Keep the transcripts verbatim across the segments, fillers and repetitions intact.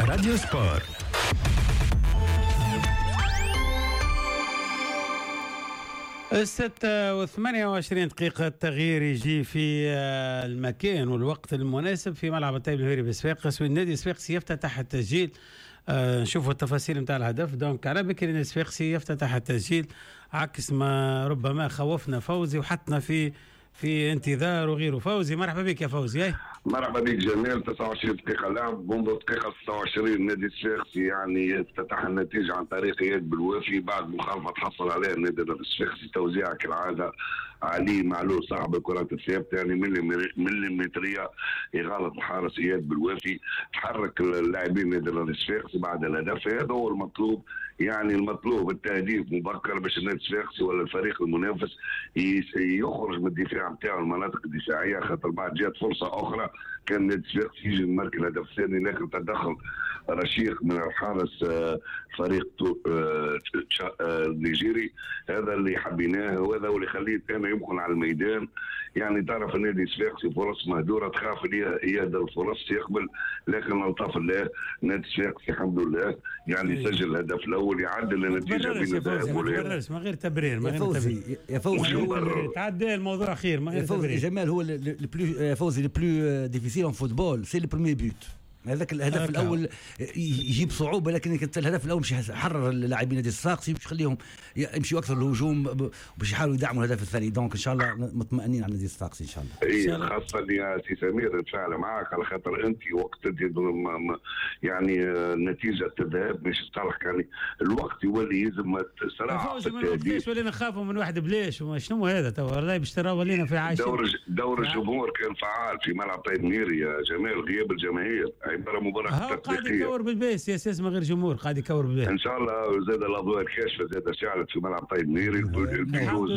راديو سبور. الستة وثمانية وعشرين دقيقة. التغيير يجي في المكان والوقت المناسب في ملعب الطيب الهويري بصفاقس، والنادي الصفاقسي يفتتح التسجيل. آه نشوفوا التفاصيل نتاع الهدف. دونك على بكري النادي الصفاقسي يفتتح التسجيل عكس ما ربما خوفنا فوزي وحطنا في في انتظار وغيره. فوزي مرحبا بك يا فوزي. مرحبا بك جميل. تسعة وعشرين دقيقة لعب، منذ الدقيقة ستة وعشرين نادي الصفاقسي يعني افتتح النتيجة عن طريق اياد بالوافي بعد مخالفة تحصل عليها النادي الصفاقسي، توزيع كالعادة علي معلول صاحب الكرات الثابتة يعني مليمترية، يغلط الحارس اياد بالوافي، تحرك اللاعبين النادي الصفاقسي بعد الهدف. هذا هو المطلوب، يعني المطلوب التهديف مبكر باش النادي الصفاقسي ولا الفريق المنافس يخرج من الدفاع نتاعو المناطق الدفاعية، خاطر بعد جات فرصة أخرى كان النادي الصفاقسي يجي يمارك الهدف الثاني، لكن تدخل رشيق من الحارس فريق النيجيري هذا اللي حبيناه، وهذا اللي خليه انا يمكن على الميدان. يعني تعرف النادي الصفاقسي فرص مهدوره، تخاف يهدى الفرص يقبل، لكن لطف الله النادي الصفاقسي الحمد لله يعني سجل الهدف الاول يعدل النتيجه بين الذهاب والإياب. ما غير تبرير، ما غير فوزي يا فوزي تعدى الموضوع خير، ما غير تبرير. جمال هو البلو فوزي البلو ديفيسيل ان فوتبول سي لو بريمير بوت. هذاك الهدف أكا. الاول يجيب صعوبه، لكن كنت الهدف الاول مش حرر اللاعبين نادي الصفاقسي باش يخليهم يمشيوا اكثر الهجوم باش يحاولوا يدعموا الهدف الثاني. دونك ان شاء الله مطمئنين على نادي الصفاقسي ان شاء الله. اي خاصه يا سي سمير نتفاعل معك على خاطر انت وقت انت يعني نتيجه الذهاب مش تصالح، يعني الوقت يولي يلزم صراحه في التهديد. ليش ولينا نخافوا من واحد بلاش شنو هذا تو والله باش ترى ولينا في عايشين. دور دور الجمهور كان فعال في ملعب طيب ميري يا جمال، غياب الجماهير عباره مباراه قاعد يكور بالبيس يا سيس من غير جمهور، قاعد يكور بالبيس ان شاء الله. زاد الاضواء الكاشفه زاد شعلت في ملعب طيب ميري الفوز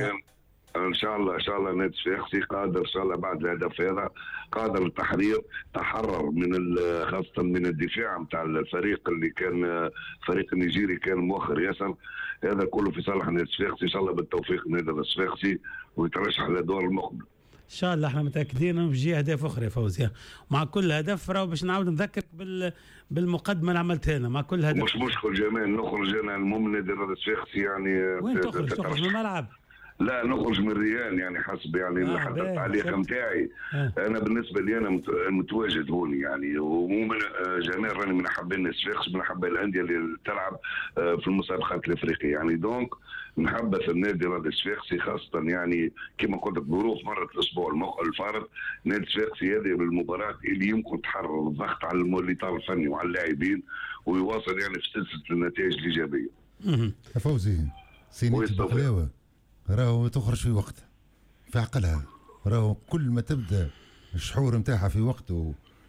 ان شاء الله. ان شاء الله النادي الصفاقسي قادر ان شاء الله بعد الهدف هذا قادر التحرير، تحرر من خاصه من الدفاع نتاع الفريق اللي كان فريق النيجيري كان مؤخر ياسر. هذا كله في صالح النادي الصفاقسي ان شاء الله بالتوفيق النادي الصفاقسي ويترشح لدور المقبل ان شاء الله. احنا متاكدين انه بيجي اهداف اخرى يا فوزي، مع كل هدف راهو باش نعاود نذكرك بال بالمقدمه اللي عملتها لنا. مع كل هدف مش مشكل جمال نخرج انا المهم النادي الصفاقسي يعني وين تخرج؟ تخرج من الملعب؟ لا نخرج من ريان يعني حسب يعني آه حتى التعليق نتاعي. آه. انا بالنسبه لي انا متواجد هوني يعني، ومن جميع راني من احبين الصفاقسي، من احباء الانديه اللي تلعب في المسابقات الافريقيه يعني. دونك نحبذ النادي الصفاقسي خاصه يعني كما قلت ظروف مرت الاسبوع الفارط، النادي الصفاقسي هذه بالمباراه اللي يمكن تحرر الضغط على الاطار الفني وعلى اللاعبين ويواصل يعني في سلسله النتائج الايجابيه. فوزي سينية البقلاوه راهو تخرج في وقت في عقلها، راهو كل ما تبدا الشحور نتاعها في وقته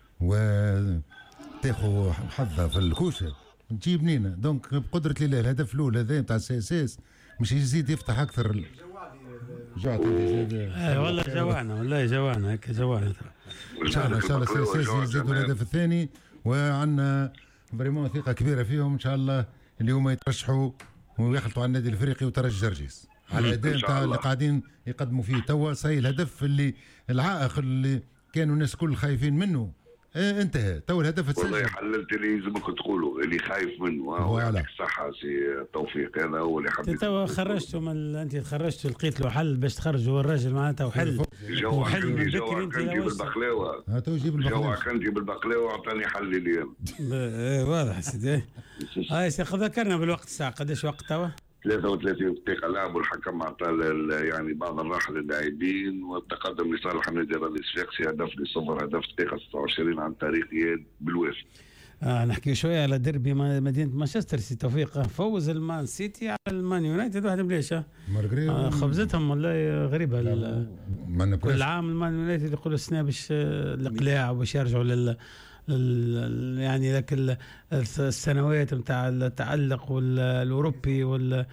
وتاخذ حظها في الكوشه تجيب نينا. دونك بقدره الله الهدف الاول هذا نتاع السي اس اس مش يزيد يفتح اكثر. جوعت اي والله جوعنا، والله جوعنا هيك جوعنا. ان شاء الله ان شاء الله السي اس اس يزيدوا الهدف الثاني، وعندنا فريمون ثقه كبيره فيهم ان شاء الله اليوم يترشحوا ويخلطوا على النادي الافريقي وترجي جرجيس على الاداء نتاع اللي قاعدين يقدموا فيه توا. صاي الهدف اللي العائق اللي كانوا الناس كل خايفين منه اه انتهى تو الهدف اتسجل. والله حللت اللي يلزمك تقولوا اللي خايف منه. اه يعطيك الصحه سي توفيق، هذا هو اللي حبيت. تو خرجتوا من انت خرجتوا لقيت له حل باش تخرجوا الراجل معناتها وحل وحل جوعك انت بالبقلاوه. ها تو جيب البقلاوه جوعك انت بالبقلاوه واعطاني حل اليوم. واضح سيدي. هاي ذكرنا بالوقت الساعه قداش وقت توا؟ ثلاثة وثلاثين دقيقة لعب والحكم أعطى يعني بعض الراحة للاعبين والتقدم لصالح النادي الصفاقسي هدف لصفر، هدف دقيقة ستة وعشرين عن طريق اياد بالوافي. آه نحكي شوية على ديربي مدينة مانشستر سي توفيق. فوز المان سيتي على المان يونايتد واحد بليش. آه خبزتهم والله غريبة. كل عام المان يونايتد يقولوا السنة باش الإقلاع وباش يرجعوا لل يعني ذاك السنوات نتاع التألق والأوروبي وال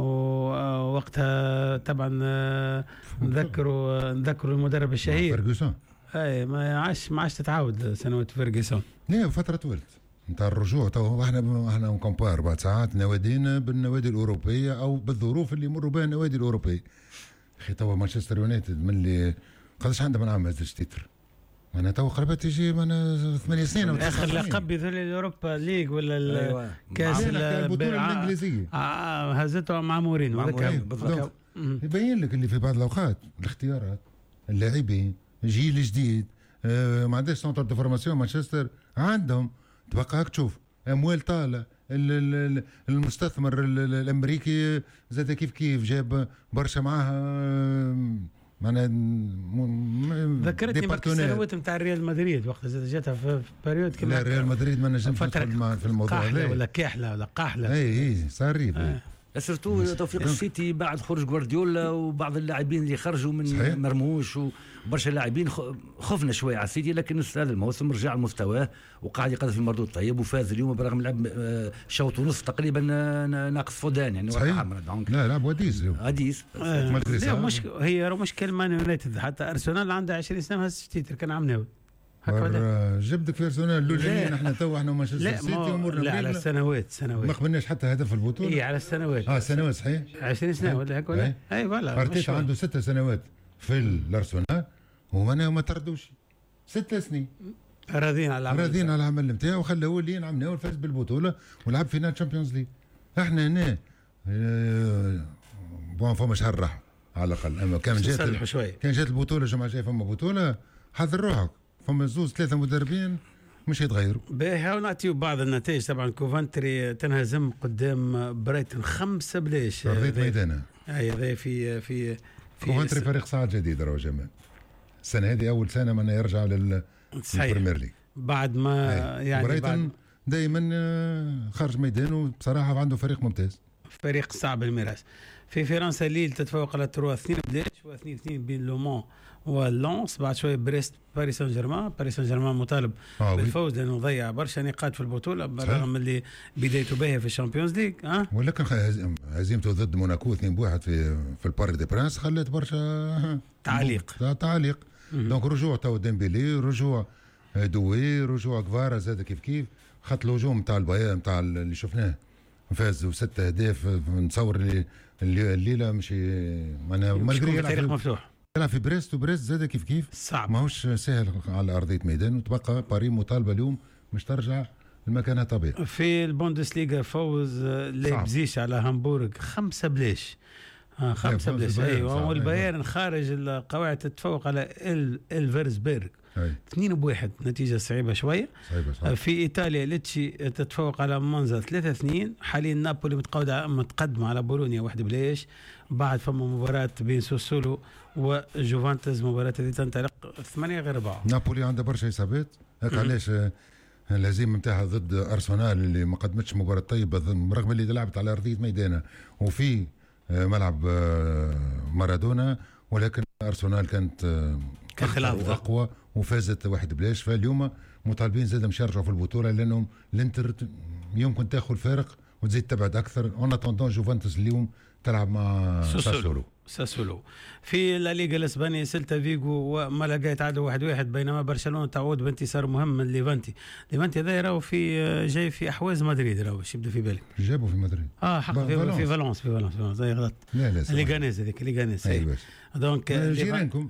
ووقتها طبعا نذكروا نذكروا المدرب الشهير فيرغسون. اي ما عادش ما عادش تتعاود سنوات فيرغسون. لا فترة طولت نتاع الرجوع. تو احنا احنا نكومبار اربع ساعات نوادينا بالنوادي الأوروبية أو بالظروف اللي يمروا بها النوادي الأوروبية. أخي تو مانشستر يونايتد من اللي قداش عندها من عام هذا التتر انا تو قربت يجي من ثمانية سنين اخر لقب بذول الأوروبا ليج ولا أيوة. كاس البطولة الإنجليزية آه هزته مع مورينو بالضبط. يبين لك اللي في بعض الأوقات الاختيارات اللاعبين جيل جديد آه ما عندهاش سنتر دو فورماسيون مانشستر عندهم تبقى هاك تشوف اموال طالع المستثمر الامريكي زاد كيف كيف جاب برشا معاها معنا ذكرتني وقت السنوات نتاع ريال مدريد وقت جاتها في بريود كما لا ريال مدريد ما نجمش ندخل في الموضوع هذا ولا كاحله ولا قاحله اي اي صار آه. سيرتو توفيق السيتي بعد خروج غوارديولا وبعض اللاعبين اللي خرجوا من صحيح. مرموش وبرشا لاعبين خفنا شويه على السيتي، لكن هذا الموسم رجع لمستواه وقاعد يقدم في المردود طيب وفاز اليوم برغم لعب شوط ونص تقريبا ناقص فودان يعني صحيح. لا لعب وديس وديس آه. لا مش هي مشكل مان يونايتد حتى ارسنال عنده عشرين سنه هز التيتر كان عمناوي جبدك في ارسنال الاولانيين احنا تو احنا مانشستر سيتي امورنا لا على السنوات سنوات ما قبلناش حتى هدف البطوله اي على السنوات اه سنوات صحيح عشرين سنه ولا هيك ولا اي فوالا ارتيتا عنده ست سنوات في الارسنال وما ما تردوش ست سنين راضيين على العمل راضيين على العمل نتاعو وخلى هو اللي ينعم ناول فاز بالبطوله ولعب فينال تشامبيونز ليج. احنا هنا اه بون فما شهر راح على الاقل اما كان جات كان جات البطوله الجمعه الجايه فما بطوله حضر روحك فما زوز ثلاثه مدربين مش يتغيروا. باهي ونعطيو بعض النتائج. طبعا كوفنتري تنهزم قدام برايتون خمسه بلاش ارضيه ميدانها. اي هذا في في في كوفنتري فريق صاعد جديد راهو جمال. السنه هذه اول سنه من يرجع للبريمير ليج بعد ما يعني برايتون دائما خارج ميدانه بصراحه عنده فريق ممتاز فريق صعب الميراث. في فرنسا ليل تتفوق على تروا اثنين بلاش واثنين اثنين بين لومون واللونس. بعد شويه بريست باريس سان جيرمان. باريس سان جيرمان مطالب آه بالفوز لانه ضيع برشا نقاط في البطوله بالرغم اللي بدايته باهيه في الشامبيونز ليج. ها ولكن هزيمته ضد موناكو اثنين بواحد في في البارك دي برانس خلت برشا تعليق تعليق دونك رجوع تو ديمبيلي رجوع دوي رجوع كفارا زاد كيف كيف خط الهجوم نتاع البيان نتاع اللي شفناه فازوا ست اهداف. نتصور اللي الليله مش معناها مالغري تاريخ مفتوح يلعب في بريست وبريست زاد كيف كيف صعب ماهوش سهل على ارضيه ميدان. وتبقى باري مطالبه اليوم مش ترجع لمكانها طبيعي. في البوندسليغا فوز ليبزيش على هامبورغ خمسة بلاش اه خمسة بلاش ايوه. والبايرن خارج القواعد تتفوق على ال الفيرزبيرغ اثنين بواحد نتيجة صعيبة شوية. صعيبة صعيبة. في إيطاليا ليتشي تتفوق على مونزا ثلاثة اثنين. حاليا نابولي متقودة متقدمة على بولونيا واحد بلاش. بعد فما مباراة بين سوسولو وجوفانتس مباراة اللي تنطلق ثمانية غير أربعة. نابولي عنده برشا إصابات هيك علاش الهزيمة نتاعها ضد أرسنال اللي ما قدمتش مباراة طيبة رغم اللي لعبت على أرضية ميدانها وفي ملعب مارادونا ولكن أرسنال كانت كخلاف أقوى وفازت واحد بلاش. فاليوم مطالبين زاد مش يرجعوا في البطوله لانهم الانتر يمكن تاخذ الفارق وتزيد تبعد اكثر. اون اتوندون جوفانتوس اليوم تلعب مع ساسولو. ساسولو في لا ليغا الاسبانيه سيلتا فيغو ومالاغا يتعادلوا واحد واحد بينما برشلونه تعود بانتصار مهم من ليفانتي. ليفانتي هذا راهو في جاي في احواز مدريد راهو باش يبدا في بالك جابوا في مدريد اه حق في, في فالونس في فالونس زي غلط لا لا ليغانيز هذيك ليغانيز ايوه دونك جيرانكم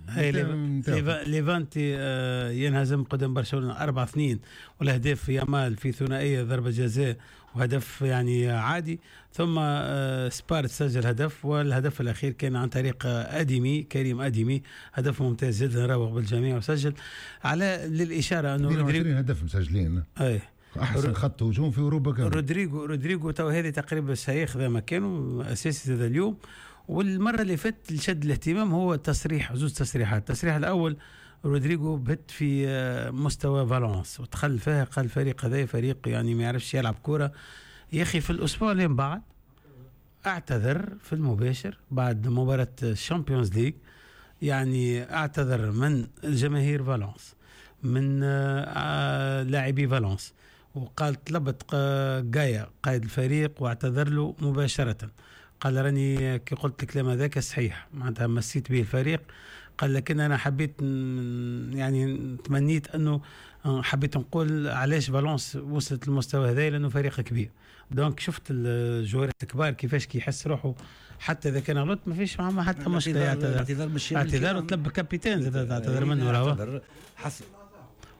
ليفانتي آه ينهزم قدام برشلونه أربعة اثنين والاهداف يامال في ثنائيه ضربه جزاء وهدف يعني عادي. ثم آه سبارت سجل هدف والهدف الاخير كان عن طريق آه اديمي كريم اديمي هدف ممتاز جدا روق بالجميع وسجل على للاشاره انه رودريغو هدف مسجلين اي احسن خط هجوم في اوروبا كان رودريغو رودريغو تو هذه تقريبا سياخذ مكانه اساسي هذا اليوم. والمره اللي فاتت اللي شد الاهتمام هو تصريح زوج تصريحات. التصريح الاول رودريغو بهت في مستوى فالونس ودخل فيها قال الفريق هذا فريق يعني ما يعرفش يلعب كوره يا اخي. في الاسبوع اللي من بعد اعتذر في المباشر بعد مباراه الشامبيونز ليج يعني اعتذر من الجماهير فالونس من لاعبي فالونس وقال طلبت جايا قائد الفريق واعتذر له مباشره. قال راني كي قلت الكلام هذاك صحيح معناتها مسيت به الفريق. قال لكن انا حبيت يعني تمنيت انه حبيت نقول علاش فالونس وصلت للمستوى هذا لانه فريق كبير. دونك شفت الجوارات الكبار كيفاش كي يحس روحه حتى اذا كان غلط ما فيش معاه حتى مشكله. اعتذار اعتذار وطلب كابيتان زاد اعتذر منه راهو حس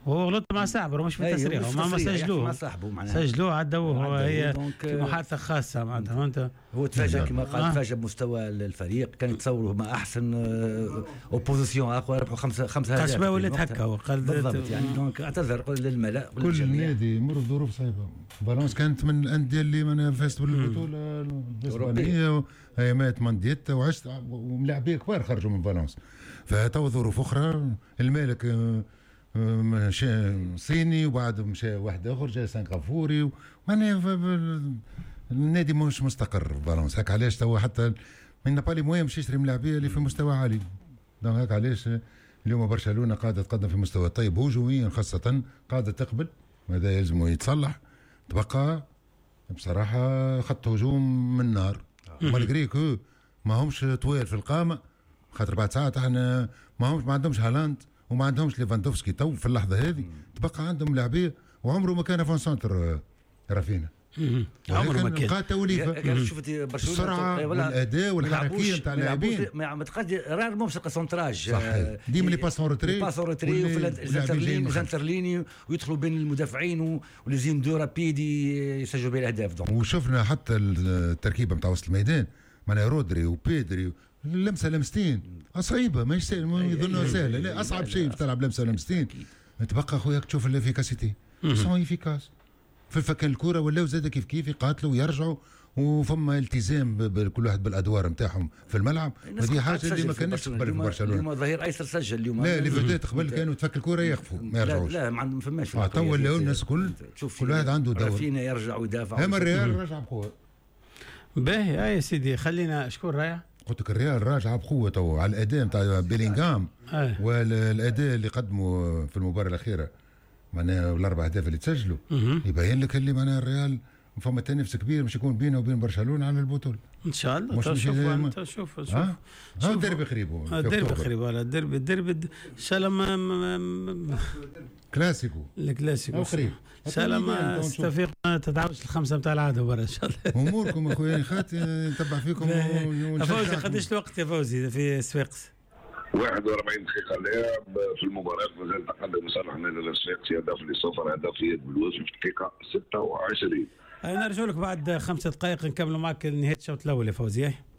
هو غلط مع ساعبر مش في تسريع، ما ما سجلوه سجلوه عدوه، هي محادثه خاصه معناتها. انت هو تفاجأ كما قال آه. تفاجأ بمستوى الفريق، كان يتصوروا مع احسن اوبوزيسيون اقوى، ربحوا خمسه خمسه اهداف قشبه ولات هكا وقال بالضبط يعني. دونك اعتذر للملأ كل نادي يمر بظروف صعيبه. فالنس كانت من الانديه اللي ما فازت بالبطوله الاسبانيه، هي مات مانديتا وعشت وملاعبيه كبار خرجوا من فالنس، فتو ظروف اخرى. المالك مشى صيني وبعد مشى واحد اخر جاي سنغافوري، معناها النادي مش مستقر فالنس. هاك علاش توا حتى من نابولي مويه مش يشتري ملاعبيه اللي في مستوى عالي. دونك هاك علاش اليوم برشلونه قاعده تقدم في مستوى طيب هجوميا خاصه، قاعده تقبل، هذا يلزم يتصلح. تبقى بصراحه خط هجوم من نار، مالغريكو ما همش طويل في القامه، خاطر بعد ساعات احنا ما همش ما عندهمش هالاند وما عندهمش ليفاندوفسكي تو في اللحظه هذه. تبقى عندهم لاعبيه وعمره ما كان فون سنتر رافينا، عمره ما كان بقى توليفه. شفت برشلونه السرعه والاداء والحركيه نتاع اللاعبين، ما تقدر رار مو بشق سونتراج ديما لي باس اون روتري باس اون روتري وفي الانترليني ويدخلوا بين المدافعين ولازم دو رابيد يسجلوا بين الاهداف. وشفنا حتى التركيبه نتاع وسط الميدان، معناها رودري وبيدري لمسه لمستين صعيبه، ما يظنوا سهله، لا اصعب شيء تلعب لمسه لمستين. تبقى خويا تشوف الافيكاسيتي سون افيكاس في الفكان الكره، ولاو زاد كيف كيف يقاتلوا ويرجعوا، وفما التزام بكل واحد بالادوار نتاعهم في الملعب. هذه حاجه اللي ما كانتش قبل في برشلونه. اليوم ظهير ايسر سجل اليوم، لا اللي بدات قبل كانوا تفك الكره ياخفوا ما يرجعوش. لا ما فماش تو ولاو الناس كل كل واحد عنده دور، فينا يرجع ويدافع. اما الريال رجع بقوه. باهي يا سيدي خلينا شكون رايح. قلت لك الريال راجع بقوه تو على الاداء نتاع بيلينغهام والاداء اللي قدموا في المباراه الاخيره، معناها الاربع اهداف اللي تسجلوا يبين لك اللي معناها الريال فما تنافس كبير مش يكون بينه وبين برشلونه على البطوله ان شاء الله. شوف انت شوف شوف ها الديربي قريب، الديربي قريب ولا الديربي الديربي ان شاء الله ما كلاسيكو الكلاسيكو قريب ان شاء الله ما استفيق ما تتعاوش الخمسه نتاع العاده برا ان شاء الله. اموركم اخويا خاطر نتبع فيكم. فوزي قداش الوقت يا فوزي في صفاقس؟ واحد وأربعين دقيقة لعب في المباراة، مازال تقدم لصالح النادي الصفاقسي هدف لصفر، هدف يد بالوفي في الدقيقة ستة وعشرين. نرجع لك بعد خمسة دقائق نكملوا معك نهاية الشوط الأول يا فوزي.